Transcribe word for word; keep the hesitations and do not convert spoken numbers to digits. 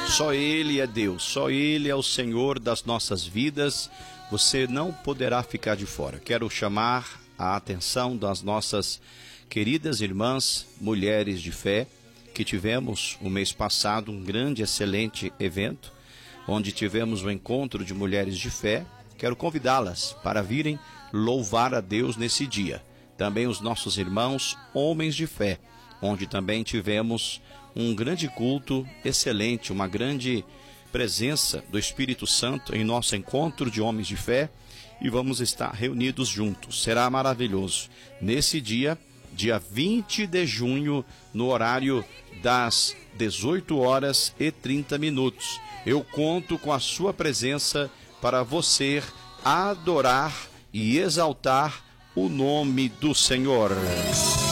Só Ele é Deus, só Ele é o Senhor das nossas vidas. Você não poderá ficar de fora. Quero chamar a atenção das nossas queridas irmãs, mulheres de fé, que tivemos o mês passado um grande, excelente evento, onde tivemos o encontro de mulheres de fé. Quero convidá-las para virem louvar a Deus nesse dia. Também os nossos irmãos, homens de fé, onde também tivemos um grande culto excelente, uma grande presença do Espírito Santo em nosso encontro de homens de fé, e vamos estar reunidos juntos. Será maravilhoso. Nesse dia, dia vinte de junho, no horário das dezoito horas e trinta minutos. Eu conto com a sua presença para você adorar e exaltar o nome do Senhor.